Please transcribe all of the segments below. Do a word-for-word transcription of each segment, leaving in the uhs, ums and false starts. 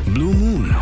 Blue Moon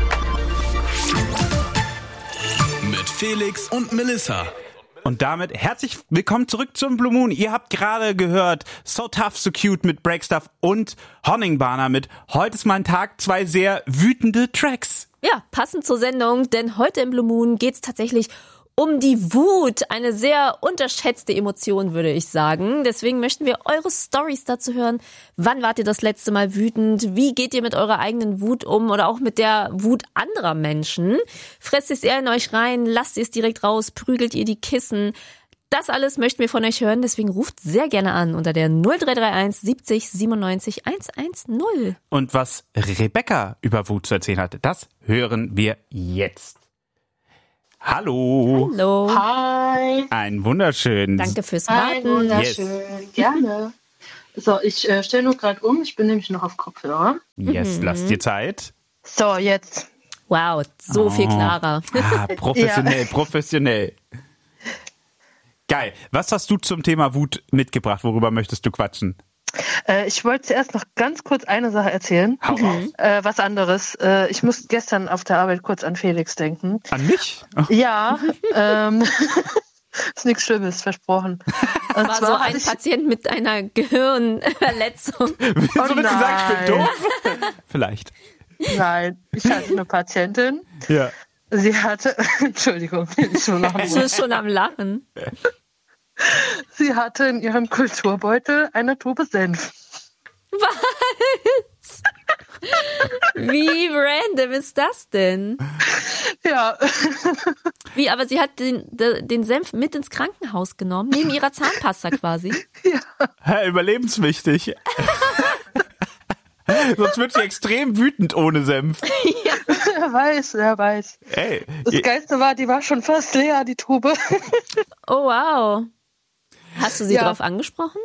mit Felix und Melissa. Und damit herzlich willkommen zurück zum Blue Moon. Ihr habt gerade gehört So Tough, So Cute mit Breakstuff und Honningbahner mit Heute ist mein Tag, zwei sehr wütende Tracks. Ja, passend zur Sendung, denn heute im Blue Moon geht's tatsächlich um die Wut. Eine sehr unterschätzte Emotion, würde ich sagen. Deswegen möchten wir eure Storys dazu hören. Wann wart ihr das letzte Mal wütend? Wie geht ihr mit eurer eigenen Wut um oder auch mit der Wut anderer Menschen? Fresst es eher in euch rein? Lasst ihr es direkt raus? Prügelt ihr die Kissen? Das alles möchten wir von euch hören. Deswegen ruft sehr gerne an unter der null drei drei eins siebzig siebenundneunzig hundertzehn. Und was Rebecca über Wut zu erzählen hatte, das hören wir jetzt. Hallo. Hallo. Hi. Ein wunderschön. Danke fürs Hi, Warten. wunderschön. Yes. Gerne. So, ich äh, stelle nur gerade um. Ich bin nämlich noch auf Kopfhörer. Yes, Mhm. lasst dir Zeit. So, jetzt. Wow, so Oh. viel klarer. Ah, professionell, professionell. Geil. Was hast du zum Thema Wut mitgebracht? Worüber möchtest du quatschen? Äh, ich wollte zuerst noch ganz kurz eine Sache erzählen. Hau raus. Äh, was anderes. Äh, ich musste gestern auf der Arbeit kurz an Felix denken. An mich? Oh. Ja, ähm, ist nichts Schlimmes, versprochen. Und War so zwar ein hatte ich, Patient mit einer Gehirnverletzung. Wieso Oh wird gesagt, ich bin nein. doof? Vielleicht. nein, ich hatte eine Patientin. Ja. Sie hatte, Entschuldigung, ich schon noch Du bist schon am Lachen. Sie hatte in ihrem Kulturbeutel eine Tube Senf. Was? Wie random ist das denn? Ja, Wie, aber sie hat den, den Senf mit ins Krankenhaus genommen, neben ihrer Zahnpasta quasi. Hä, überlebenswichtig. Sonst wird sie extrem wütend ohne Senf. er weiß, er weiß. Ey, Das Geilste war, die war schon fast leer, die Tube. Oh, wow. Hast du sie Ja. drauf angesprochen?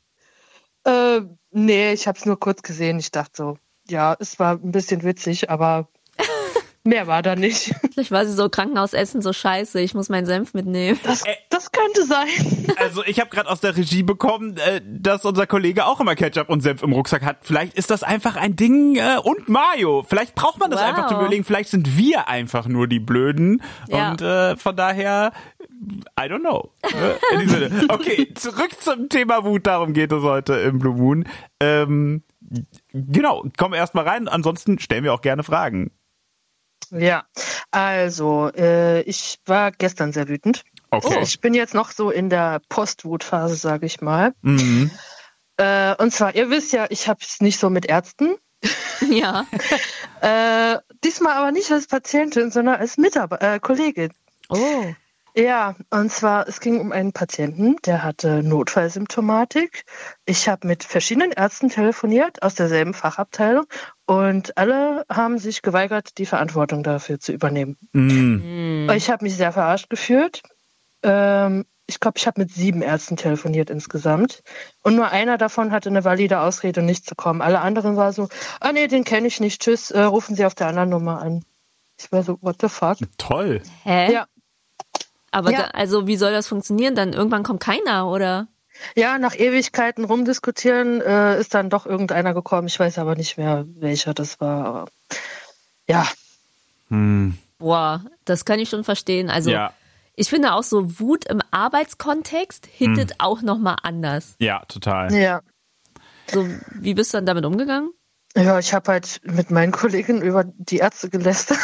äh, nee, ich habe es nur kurz gesehen. Ich dachte so, ja, es war ein bisschen witzig, aber mehr war da nicht. Vielleicht war sie so, Krankenhausessen so scheiße, ich muss meinen Senf mitnehmen. Das, das könnte sein. also ich habe gerade aus der Regie bekommen, äh, dass unser Kollege auch immer Ketchup und Senf im Rucksack hat. Vielleicht ist das einfach ein Ding äh, und Mayo. Vielleicht braucht man das Wow. einfach zu überlegen. Vielleicht sind wir einfach nur die Blöden. Ja. Und äh, von daher, I don't know. Äh, in diesem Sinne. Okay, zurück zum Thema Wut. Darum geht es heute im Blue Moon. Ähm, genau, komm erst mal rein. Ansonsten stellen wir auch gerne Fragen. Ja, also, äh, ich war gestern sehr wütend. Okay. Ich bin jetzt noch so in der Postwutphase, sage ich mal. Mhm. Äh, und zwar, ihr wisst ja, ich habe es nicht so mit Ärzten. Ja. Äh, diesmal aber nicht als Patientin, sondern als Mitarbe- äh, Kollegin. Oh. Ja, und zwar, es ging um einen Patienten, der hatte Notfallsymptomatik. Ich habe mit verschiedenen Ärzten telefoniert aus derselben Fachabteilung und alle haben sich geweigert, die Verantwortung dafür zu übernehmen. Mhm. Ich habe mich sehr verarscht gefühlt. Ähm, ich glaube, ich habe mit sieben Ärzten telefoniert insgesamt. Und nur einer davon hatte eine valide Ausrede, nicht zu kommen. Alle anderen waren so, ah nee, den kenne ich nicht, tschüss, äh, rufen Sie auf der anderen Nummer an. Ich war so, what the fuck? Toll. Hä? Ja. Aber Ja. da, also wie soll das funktionieren? Dann irgendwann kommt keiner, oder? Ja, nach Ewigkeiten rumdiskutieren äh, ist dann doch irgendeiner gekommen. Ich weiß aber nicht mehr, welcher das war. Aber ja, Hm. Boah, das kann ich schon verstehen. Also Ja, ich finde auch so Wut im Arbeitskontext hittet auch nochmal anders. ja, total. ja. So, wie bist du dann damit umgegangen? Ja, ich habe halt mit meinen Kollegen über die Ärzte gelästert.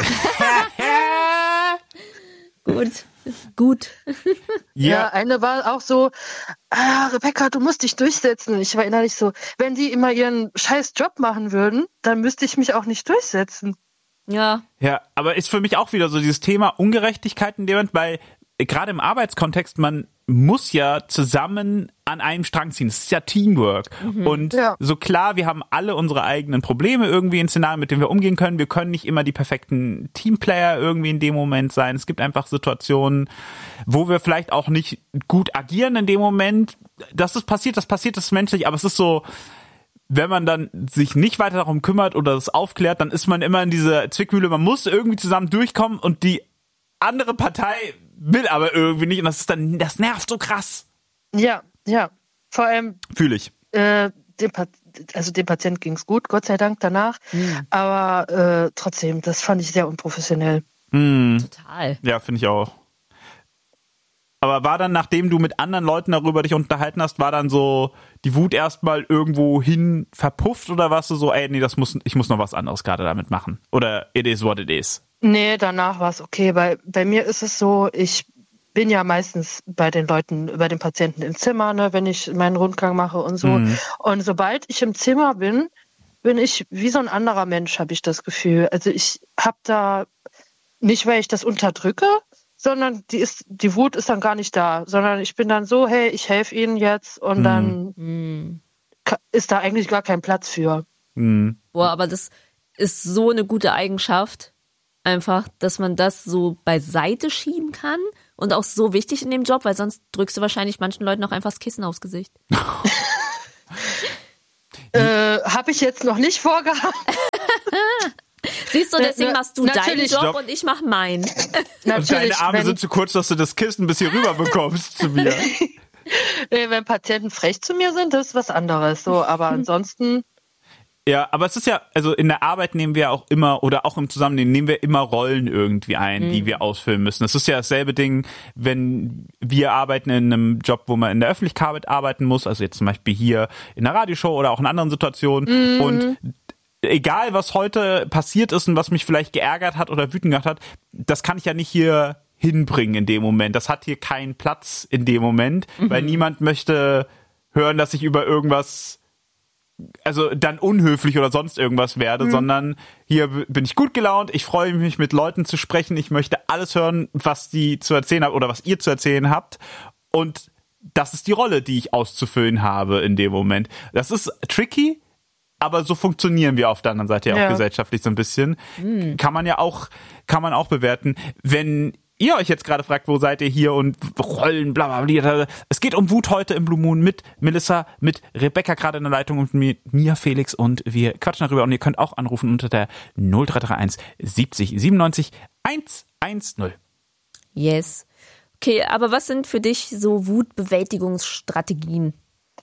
Gut, gut. Ja, Ja, eine war auch so, ah, Rebecca, du musst dich durchsetzen. Ich war innerlich so, wenn die immer ihren scheiß Job machen würden, dann müsste ich mich auch nicht durchsetzen. Ja, ja, aber ist für mich auch wieder so dieses Thema Ungerechtigkeit in dem Moment, weil äh, gerade im Arbeitskontext, man muss ja zusammen an einem Strang ziehen. Es ist ja Teamwork. Und Ja. so klar, wir haben alle unsere eigenen Probleme irgendwie in Szenarien, mit denen wir umgehen können. Wir können nicht immer die perfekten Teamplayer irgendwie in dem Moment sein. Es gibt einfach Situationen, wo wir vielleicht auch nicht gut agieren in dem Moment. Das ist passiert, das passiert, das ist menschlich, aber es ist so, wenn man dann sich nicht weiter darum kümmert oder das aufklärt, dann ist man immer in dieser Zwickmühle. Man muss irgendwie zusammen durchkommen und die andere Partei will aber irgendwie nicht und das ist dann, das nervt so krass. Ja, ja. Vor allem Fühle ich. äh, dem, Pat- also dem Patienten ging es gut, Gott sei Dank danach. Mhm. Aber äh, trotzdem, das fand ich sehr unprofessionell. Hm. Total. Ja, finde ich auch. Aber war dann, nachdem du mit anderen Leuten darüber dich unterhalten hast, war dann so die Wut erstmal irgendwo hin verpufft oder warst du so, ey, nee, das muss, ich muss noch was anderes gerade damit machen? Oder it is what it is? Nee, danach war es okay, weil bei mir ist es so, ich bin ja meistens bei den Leuten, bei den Patienten im Zimmer, ne, wenn ich meinen Rundgang mache und so. Mhm. Und sobald ich im Zimmer bin, bin ich wie so ein anderer Mensch, habe ich das Gefühl. Also ich habe da, nicht weil ich das unterdrücke, sondern die ist, die Wut ist dann gar nicht da, sondern ich bin dann so, hey, ich helfe Ihnen jetzt und Mhm. dann Mhm. ka- ist da eigentlich gar kein Platz für. Hm. Boah, aber das ist so eine gute Eigenschaft, einfach, dass man das so beiseite schieben kann und auch so wichtig in dem Job, weil sonst drückst du wahrscheinlich manchen Leuten auch einfach das Kissen aufs Gesicht. Äh, habe ich jetzt noch nicht vorgehabt. Siehst du, deswegen Na- machst du deinen natürlich. Job Doch. und ich mach meinen. Und Natürlich, deine Arme wenn, sind zu kurz, dass du das Kissen bis hier rüber bekommst zu mir. äh, wenn Patienten frech zu mir sind, das ist was anderes. So, aber ansonsten, Ja, aber es ist ja, also in der Arbeit nehmen wir auch immer, oder auch im Zusammenleben nehmen wir immer Rollen irgendwie ein, die wir ausfüllen müssen. Es ist ja dasselbe Ding, wenn wir arbeiten in einem Job, wo man in der Öffentlichkeit arbeiten muss, also jetzt zum Beispiel hier in der Radioshow oder auch in anderen Situationen. Und egal, was heute passiert ist und was mich vielleicht geärgert hat oder wütend gemacht hat, das kann ich ja nicht hier hinbringen in dem Moment. Das hat hier keinen Platz in dem Moment, weil niemand möchte hören, dass ich über irgendwas, also dann unhöflich oder sonst irgendwas werde, sondern hier b- bin ich gut gelaunt, ich freue mich, mit Leuten zu sprechen, ich möchte alles hören, was die zu erzählen haben oder was ihr zu erzählen habt, und das ist die Rolle, die ich auszufüllen habe in dem Moment. Das ist tricky, aber so funktionieren wir auf der anderen Seite ja auch Ja. gesellschaftlich so ein bisschen. Kann man ja auch, kann man auch bewerten. Wenn ihr euch jetzt gerade fragt, wo seid ihr hier und Rollen, bla bla bla. Es geht um Wut heute im Blue Moon mit Melissa, mit Rebecca gerade in der Leitung und mit mir, Felix, und wir quatschen darüber und ihr könnt auch anrufen unter der null drei drei eins siebzig siebenundneunzig hundertzehn. Yes. Okay, aber was sind für dich so Wutbewältigungsstrategien?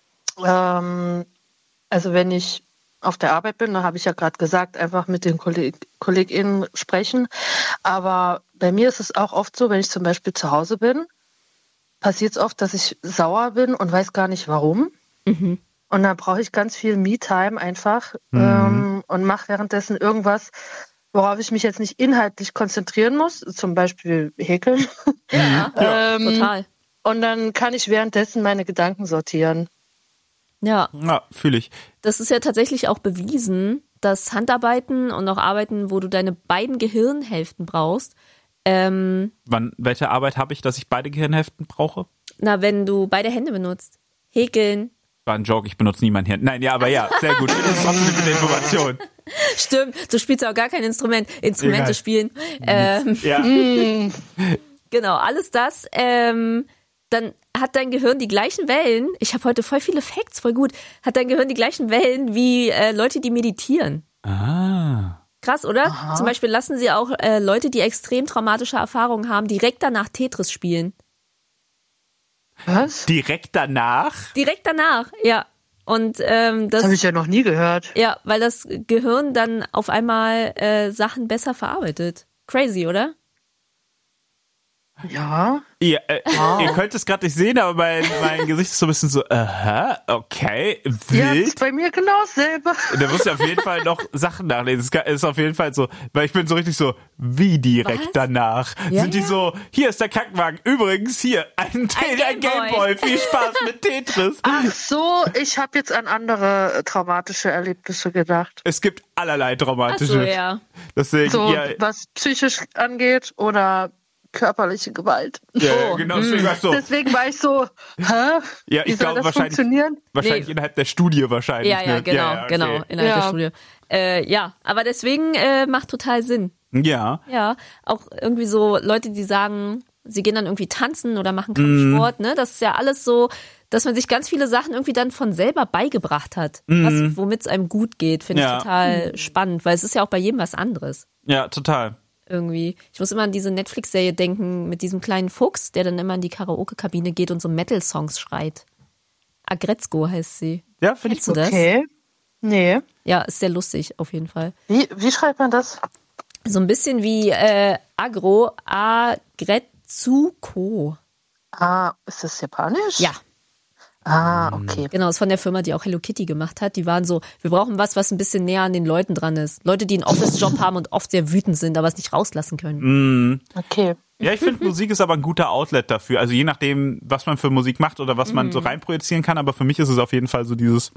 ähm, also wenn ich auf der Arbeit bin, da habe ich ja gerade gesagt, einfach mit den Kolleg KollegInnen sprechen. Aber bei mir ist es auch oft so, wenn ich zum Beispiel zu Hause bin, passiert es oft, dass ich sauer bin und weiß gar nicht warum. Mhm. Und dann brauche ich ganz viel Me-Time einfach ähm, und mache währenddessen irgendwas, worauf ich mich jetzt nicht inhaltlich konzentrieren muss, zum Beispiel häkeln. Ja, Ähm, total. Und dann kann ich währenddessen meine Gedanken sortieren. Ja, Ja, fühle ich. das ist ja tatsächlich auch bewiesen, dass Handarbeiten und auch Arbeiten, wo du deine beiden Gehirnhälften brauchst, ähm, Wann, welche Arbeit habe ich, dass ich beide Gehirnhälften brauche? na, wenn du beide Hände benutzt. Häkeln. War ein Joke, ich benutze nie mein Hirn. Nein, ja, aber ja, sehr gut. Das ist trotzdem eine gute Information. Stimmt, du spielst auch gar kein Instrument. Instrumente Egal. spielen. Ähm, Ja. genau, alles das. Ähm, dann hat dein Gehirn die gleichen Wellen. Ich habe heute voll viele Facts, voll gut. Hat dein Gehirn die gleichen Wellen wie äh, Leute, die meditieren. Ah. Krass, oder? Zum Beispiel lassen sie auch äh, Leute, die extrem traumatische Erfahrungen haben, direkt danach Tetris spielen. Was? Direkt danach? Direkt danach, ja. Und ähm, das, Das habe ich ja noch nie gehört. ja, weil das Gehirn dann auf einmal äh, Sachen besser verarbeitet. Crazy, oder? Ja. Ihr, äh, ihr könnt es gerade nicht sehen, aber mein, mein Gesicht ist so ein bisschen so, aha, okay, Ja, das wild. ist bei mir genau dasselbe. Da muss ich auf jeden Fall noch Sachen nachlesen. Es ist auf jeden Fall so, weil ich bin so richtig so, wie direkt Was? danach? Ja, Sind die ja. so, hier ist der Krankenwagen, übrigens hier, ein, ein, ein Gameboy. Gameboy, viel Spaß mit Tetris. Ach so, ich habe jetzt an andere äh, traumatische Erlebnisse gedacht. Es gibt allerlei Ach traumatische. so, ja. Deswegen, So, ja, was psychisch angeht oder körperliche Gewalt. ja, Oh, genau, deswegen war ich so, Deswegen war ich so, hä? ja, Wie ich soll glaube das wahrscheinlich, funktionieren? wahrscheinlich Nee. innerhalb der Studie wahrscheinlich. Ja, ja, ne? genau, ja, okay. genau, innerhalb der Ja. Studie. Äh, ja, aber deswegen äh, macht total Sinn. Ja. Ja, auch irgendwie so Leute, die sagen, sie gehen dann irgendwie tanzen oder machen Mhm. Kampfsport, ne? Das ist ja alles so, dass man sich ganz viele Sachen irgendwie dann von selber beigebracht hat, was, womit es einem gut geht, finde Mhm. Ja. ich total spannend, weil es ist ja auch bei jedem was anderes. Ja, total. Irgendwie. Ich muss immer an diese Netflix-Serie denken mit diesem kleinen Fuchs, der dann immer in die Karaoke-Kabine geht und so Metal-Songs schreit. Agretzko heißt sie. Ja, finde ich Kennst du gut. das? Okay. Nee. Ja, ist sehr lustig auf jeden Fall. Wie, wie schreibt man das? So ein bisschen wie äh, Agro Agretsuko. Ah, ist das japanisch? Ja. Ah, okay. Genau, ist von der Firma, die auch Hello Kitty gemacht hat. Die waren so, wir brauchen was, was ein bisschen näher an den Leuten dran ist. Leute, die einen Office-Job haben und oft sehr wütend sind, aber es nicht rauslassen können. Okay. Ja, ich finde, Musik ist aber ein guter Outlet dafür. Also je nachdem, was man für Musik macht oder was man so reinprojizieren kann. Aber für mich ist es auf jeden Fall so dieses,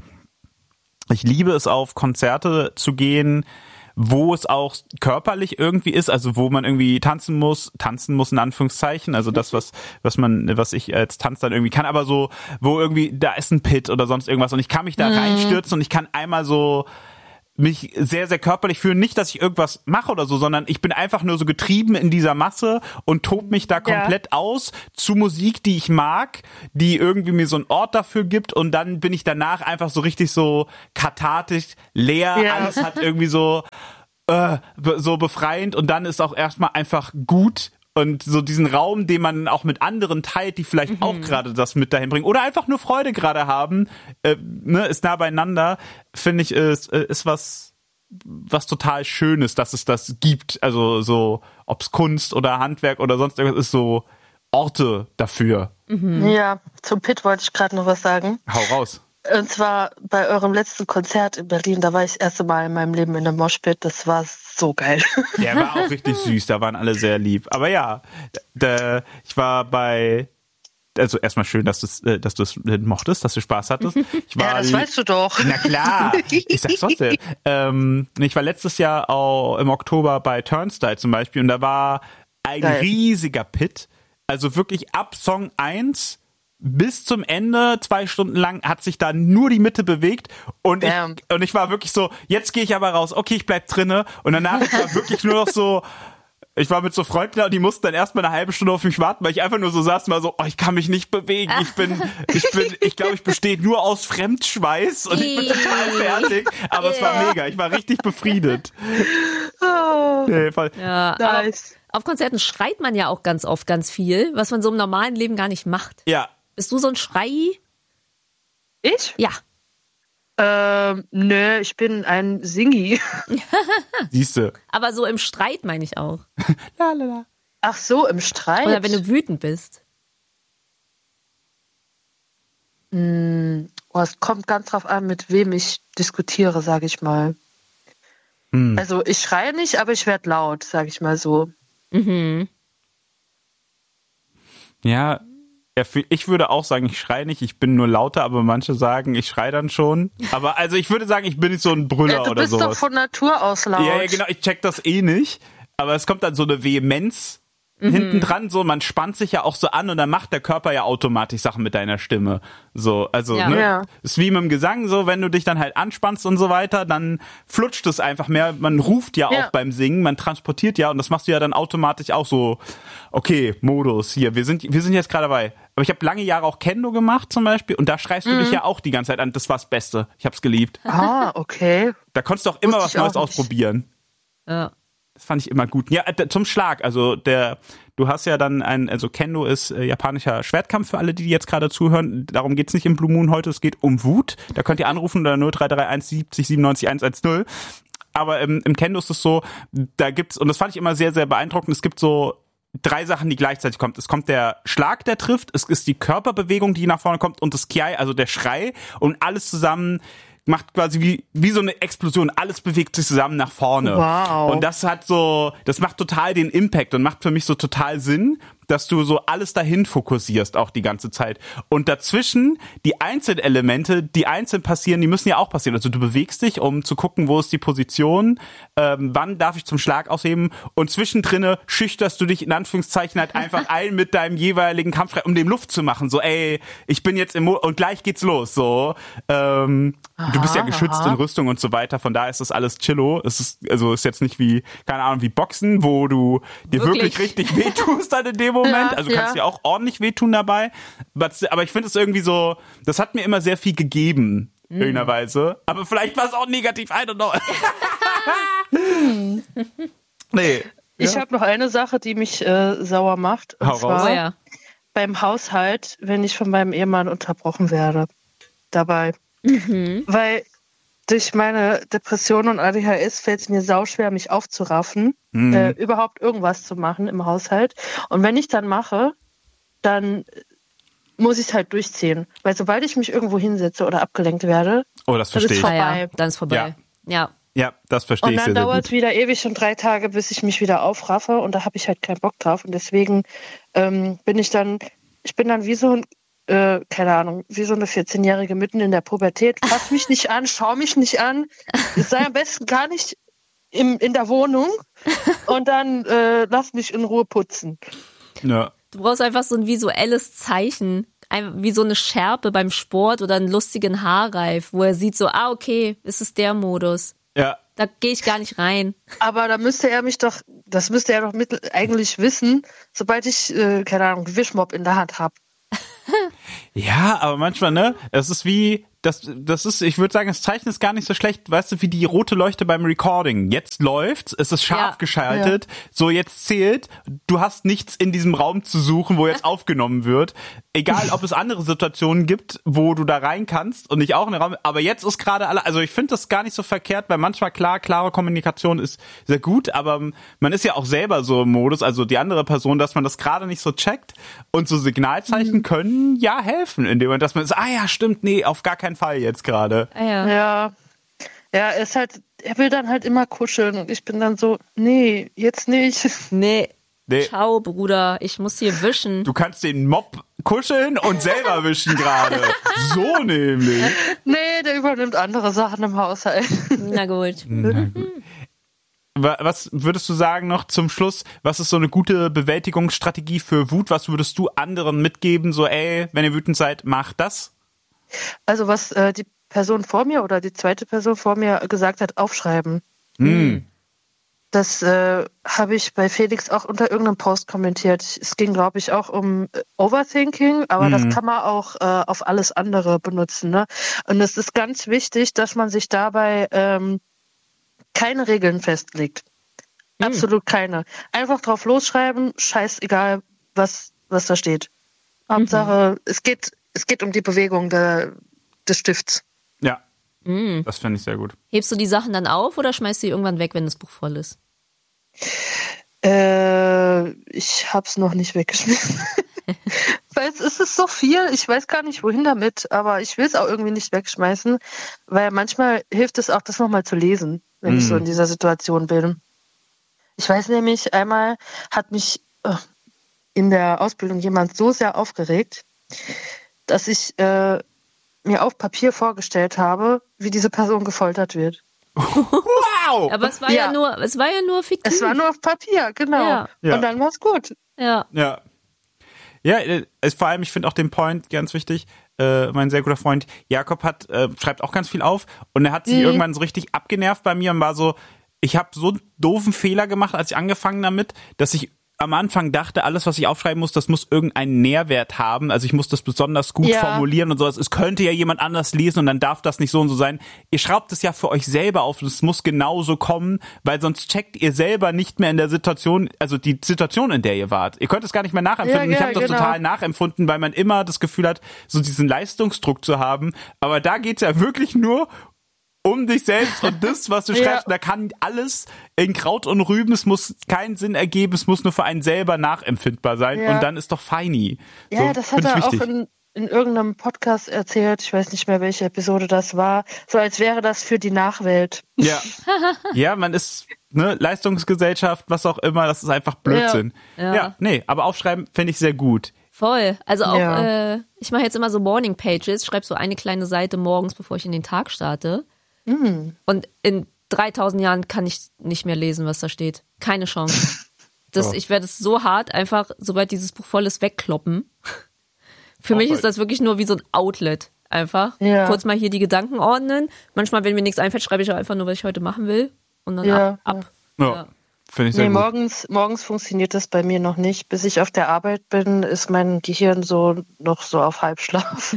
ich liebe es, auf Konzerte zu gehen, wo es auch körperlich irgendwie ist, also wo man irgendwie tanzen muss, tanzen muss in Anführungszeichen, also das, was was man, was ich als Tanz dann irgendwie kann, aber so, wo irgendwie, da ist ein Pit oder sonst irgendwas und ich kann mich da reinstürzen und ich kann einmal so mich sehr, sehr körperlich fühlen. Nicht, dass ich irgendwas mache oder so, sondern ich bin einfach nur so getrieben in dieser Masse und tob mich da komplett ja. aus zu Musik, die ich mag, die irgendwie mir so einen Ort dafür gibt und dann bin ich danach einfach so richtig so kathartisch, leer, ja. alles hat irgendwie so äh, so befreiend und dann ist auch erstmal einfach gut. Und so diesen Raum, den man auch mit anderen teilt, die vielleicht mhm. auch gerade das mit dahin bringen oder einfach nur Freude gerade haben, äh, ne, ist nah beieinander, finde ich, ist, ist was, was total Schönes, dass es das gibt. Also so, ob's Kunst oder Handwerk oder sonst irgendwas ist, so Orte dafür. Mhm. Ja, zum Pit wollte ich gerade noch was sagen. Hau raus. Und zwar bei eurem letzten Konzert in Berlin, da war ich das erste Mal in meinem Leben in einem Moshpit. Das war so geil. Der war auch richtig süß, da waren alle sehr lieb. Aber ja, da, ich war bei, also erstmal schön, dass du dass du es mochtest, dass du Spaß hattest. Ich war, ja, das weißt du doch. Na klar, ich sag's trotzdem. ähm, ich war letztes Jahr auch im Oktober bei Turnstile zum Beispiel und da war ein geil. riesiger Pit. Also wirklich ab Song eins bis zum Ende, zwei Stunden lang, hat sich da nur die Mitte bewegt und ich, und ich war wirklich so, jetzt gehe ich aber raus, okay, ich bleib drinne und danach war wirklich nur noch so, ich war mit so Freunden da und die mussten dann erstmal eine halbe Stunde auf mich warten, weil ich einfach nur so saß und war so, oh, ich kann mich nicht bewegen, ich bin, ich bin, ich glaube, ich bestehe nur aus Fremdschweiß und ich bin total fertig, aber es war mega, ich war richtig befriedet. Oh. Nee, voll. Ja, nice. Auf Konzerten schreit man ja auch ganz oft ganz viel, was man so im normalen Leben gar nicht macht. Ja. Bist du so ein Schrei? Ich? Ja. Ähm, nö, ich bin ein Singi. Siehste. Aber so im Streit meine ich auch. Lalala. Ach so, im Streit? Oder wenn du wütend bist. Hm, oh, es kommt ganz drauf an, mit wem ich diskutiere, sage ich mal. Hm. Also ich schreie nicht, aber ich werde laut, sage ich mal so. Mhm. Ja, ich würde auch sagen, ich schreie nicht, ich bin nur lauter, aber manche sagen, ich schreie dann schon. Aber also ich würde sagen, ich bin nicht so ein Brüller ja, oder sowas. Du bist doch von Natur aus laut. Ja, ja, genau, ich check das eh nicht. Aber es kommt dann so eine Vehemenz mhm. hinten dran, so, man spannt sich ja auch so an und dann macht der Körper ja automatisch Sachen mit deiner Stimme. So, also, ja. ne? Ja. Ist wie mit dem Gesang, so, wenn du dich dann halt anspannst und so weiter, dann flutscht es einfach mehr. Man ruft ja, ja auch beim Singen, man transportiert ja und das machst du ja dann automatisch auch so, okay, Modus hier, wir sind, wir sind jetzt gerade dabei. Aber ich habe lange Jahre auch Kendo gemacht zum Beispiel und da schreist du mhm. dich ja auch die ganze Zeit an. Das war's Beste. Ich hab's geliebt. Ah, okay. Da konntest du auch immer was Neues ausprobieren. Ja. Das fand ich immer gut. Ja, zum Schlag. Also der, du hast ja dann ein, also Kendo ist äh, japanischer Schwertkampf für alle, die jetzt gerade zuhören. Darum geht's nicht im Blue Moon heute. Es geht um Wut. Da könnt ihr anrufen unter null drei drei eins siebzig siebenundneunzig hundertzehn. Aber im, im Kendo ist es so, da gibt's, und das fand ich immer sehr, sehr beeindruckend, es gibt so drei Sachen, die gleichzeitig kommt. Es kommt der Schlag, der trifft, es ist die Körperbewegung, die nach vorne kommt und das Kiai, also der Schrei und alles zusammen macht quasi wie wie so eine Explosion. Alles bewegt sich zusammen nach vorne. Wow. Und das hat so, das macht total den Impact und macht für mich so total Sinn, dass du so alles dahin fokussierst auch die ganze Zeit. Und dazwischen die einzelnen Elemente, die einzeln passieren, die müssen ja auch passieren. Also du bewegst dich, um zu gucken, wo ist die Position, ähm, wann darf ich zum Schlag ausheben und zwischendrinne schüchterst du dich in Anführungszeichen halt einfach ein mit deinem jeweiligen Kampfschrei, um dem Luft zu machen. So, ey, ich bin jetzt im Mo- und gleich geht's los. So, ähm, aha, du bist ja geschützt aha. in Rüstung und so weiter. Von daher ist das alles chillo. Es ist also ist jetzt nicht wie keine Ahnung wie Boxen, wo du dir wirklich, wirklich richtig wehtust dann in dem Moment. Ja, also kannst ja. dir auch ordentlich wehtun dabei. Aber ich finde es irgendwie so, das hat mir immer sehr viel gegeben, mm. in irgendeiner Weise. Aber vielleicht war es auch negativ, I don't know. nee. Ich ja. habe noch eine Sache, die mich äh, sauer macht. Und Hau zwar raus. Oh, ja. beim Haushalt, wenn ich von meinem Ehemann unterbrochen werde. Dabei. Mhm. Weil durch meine Depression und A D H S fällt es mir sauschwer, mich aufzuraffen, Mhm. äh, überhaupt irgendwas zu machen im Haushalt. Und wenn ich dann mache, dann muss ich es halt durchziehen. Weil sobald ich mich irgendwo hinsetze oder abgelenkt werde, Oh, das das verstehe ist ich. Ah, ja, vorbei. dann ist vorbei. Ja. Ja, das verstehe Und ich dann sehr, sehr dauert es gut. wieder ewig und drei Tage, bis ich mich wieder aufraffe und da habe ich halt keinen Bock drauf. Und deswegen ähm, bin ich dann, ich bin dann wie so ein, äh, keine Ahnung, wie so eine vierzehnjährige mitten in der Pubertät. Fass mich nicht an, schau mich nicht an. Es sei am besten gar nicht im, in der Wohnung und dann äh, lass mich in Ruhe putzen. Ja. Du brauchst einfach so ein visuelles Zeichen, ein- wie so eine Schärpe beim Sport oder einen lustigen Haarreif, wo er sieht so, ah, okay, es ist der Modus. Ja. Da gehe ich gar nicht rein. Aber da müsste er mich doch, das müsste er doch mit, eigentlich wissen, sobald ich, äh, keine Ahnung, Wischmopp in der Hand habe. Ja, aber manchmal, ne? Es ist wie, das, das ist, ich würde sagen, das Zeichen ist gar nicht so schlecht, weißt du, wie die rote Leuchte beim Recording. Jetzt läuft's, es ist scharf Ja. geschaltet, so jetzt zählt, du hast nichts in diesem Raum zu suchen, wo jetzt aufgenommen wird. Egal, ob es andere Situationen gibt, wo du da rein kannst und nicht auch in den Raum, aber jetzt ist gerade alle, also ich finde das gar nicht so verkehrt, weil manchmal klar, klare Kommunikation ist sehr gut, aber man ist ja auch selber so im Modus, also die andere Person, dass man das gerade nicht so checkt und so Signalzeichen Mhm. können ja helfen, indem man, dass man sagt, ah ja, stimmt, nee, auf gar keinen Fall jetzt gerade. Ah, ja. Ja. Ja, er ist halt, er will dann halt immer kuscheln und ich bin dann so, nee, jetzt nicht. Nee. Nee. Ciao, Bruder, ich muss hier wischen. Du kannst den Mob kuscheln und selber wischen gerade. So nämlich. Nee, der übernimmt andere Sachen im Haushalt. Na gut. Wa- Was würdest du sagen noch zum Schluss? Was ist so eine gute Bewältigungsstrategie für Wut? Was würdest du anderen mitgeben? So, ey, wenn ihr wütend seid, macht das. Also was äh, die Person vor mir oder die zweite Person vor mir gesagt hat, aufschreiben. Hm. Das äh, habe ich bei Felix auch unter irgendeinem Post kommentiert. Es ging, glaube ich, auch um äh, Overthinking, aber Mhm. das kann man auch äh, auf alles andere benutzen. Ne? Und es ist ganz wichtig, dass man sich dabei ähm, keine Regeln festlegt. Absolut keine. Einfach drauf losschreiben, scheißegal, was, was da steht. Hauptsache, es geht, es geht um die Bewegung der, des Stifts. Ja, Mm. das fände ich sehr gut. Hebst du die Sachen dann auf oder schmeißt du die irgendwann weg, wenn das Buch voll ist? Äh, ich hab's noch nicht weggeschmissen. Weil es ist es so viel, ich weiß gar nicht, wohin damit, aber ich will es auch irgendwie nicht wegschmeißen, weil manchmal hilft es auch, das nochmal zu lesen, wenn Mhm. ich so in dieser Situation bin. Ich weiß nämlich, einmal hat mich äh, in der Ausbildung jemand so sehr aufgeregt, dass ich äh, mir auf Papier vorgestellt habe, wie diese Person gefoltert wird. Wow! Aber es war ja, Ja. nur, es war ja nur fiktiv. Es war nur auf Papier, genau. Ja. Ja. Und dann war es gut. Ja. Ja. Ja, äh, ist vor allem, ich finde auch den Point ganz wichtig. Äh, mein sehr guter Freund Jakob hat, äh, schreibt auch ganz viel auf und er hat sich Mhm. irgendwann so richtig abgenervt bei mir und war so, ich habe so einen doofen Fehler gemacht, als ich angefangen damit, dass ich am Anfang dachte, alles, was ich aufschreiben muss, das muss irgendeinen Nährwert haben. Also ich muss das besonders gut Ja. formulieren und sowas. Es könnte ja jemand anders lesen und dann darf das nicht so und so sein. Ihr schraubt es ja für euch selber auf und es muss genauso kommen, weil sonst checkt ihr selber nicht mehr in der Situation, also die Situation, in der ihr wart. Ihr könnt es gar nicht mehr nachempfinden. Ja, ich ja, habe das genau. total nachempfunden, weil man immer das Gefühl hat, so diesen Leistungsdruck zu haben. Aber da geht's ja wirklich nur um dich selbst und das, was du Ja. schreibst. Da kann alles in Kraut und Rüben, es muss keinen Sinn ergeben, es muss nur für einen selber nachempfindbar sein Ja. und dann ist doch feini. Ja, so, das hat find ich er auch wichtig. in, in irgendeinem Podcast erzählt. Ich weiß nicht mehr, welche Episode das war. So als wäre das für die Nachwelt. Ja. Ja, man ist, ne, Leistungsgesellschaft, was auch immer, das ist einfach Blödsinn. Ja, Ja. nee, aber aufschreiben finde ich sehr gut. Voll. Also auch, Ja. äh, ich mache jetzt immer so Morning Pages, schreibe so eine kleine Seite morgens, bevor ich in den Tag starte. Mhm. Und in dreitausend Jahren kann ich nicht mehr lesen, was da steht. Keine Chance. Das, Oh. Ich werde es so hart einfach, sobald dieses Buch voll ist, wegkloppen. Für Oh, mich voll. ist das wirklich nur wie so ein Outlet. Einfach Ja. kurz mal hier die Gedanken ordnen. Manchmal, wenn mir nichts einfällt, schreibe ich auch einfach nur, was ich heute machen will. Und dann Ja, ab. ab. Ja, Ja. finde ich sehr Nee, gut. morgens, morgens funktioniert das bei mir noch nicht. Bis ich auf der Arbeit bin, ist mein Gehirn so noch so auf Halbschlaf.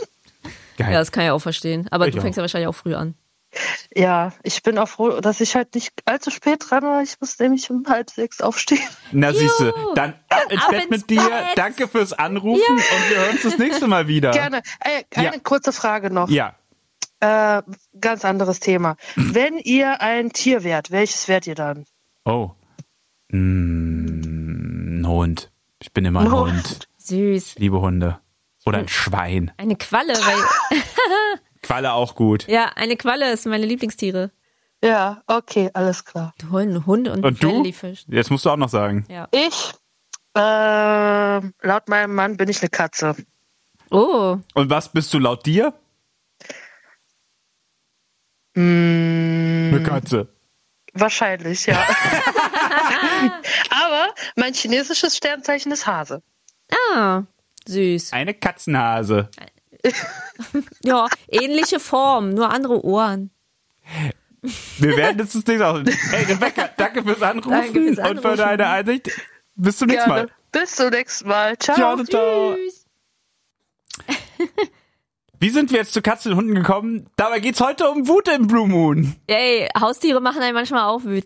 Geil. Ja, das kann ich auch verstehen. Aber Ich du fängst auch. ja wahrscheinlich auch früh an. Ja, ich bin auch froh, dass ich halt nicht allzu spät dran war. Ich muss nämlich um halb sechs aufstehen. Na siehste, dann ab ins ab Bett ins mit dir. Bett. Danke fürs Anrufen und wir hören uns das nächste Mal wieder. Gerne. Äh, eine Ja. kurze Frage noch. Ja. Äh, ganz anderes Thema. Wenn ihr ein Tier wärt, welches wärt ihr dann? Oh. Mm, ein Hund. Ich bin immer ein Oh. Hund. Süß. Liebe Hunde. Oder ein Schwein. Eine Qualle, weil, Qualle auch gut. ja, eine Qualle ist meine Lieblingstiere. Ja, okay, alles klar. Ein Hund und ein Und du? Jellyfish. Jetzt musst du auch noch sagen. Ja. Ich, äh, laut meinem Mann bin ich eine Katze. Oh, Und was bist du laut dir? Mm, Eine Katze. wahrscheinlich, ja. Aber mein chinesisches Sternzeichen ist Hase. ah, süß. Eine Katzenhase. Ja, ähnliche Form, nur andere Ohren. Wir werden jetzt das nicht aus. Hey Rebecca, danke fürs Anrufen, Danke fürs und für Anrufen. deine Einsicht. Bis zum nächsten Gerne. Mal. Bis zum nächsten Mal. Ciao. Ciao, ciao. Tschüss. Wie sind wir jetzt zu Katzen und Hunden gekommen? Dabei geht's heute um Wut im Blue Moon. Ey, Haustiere machen einen manchmal auch wütend.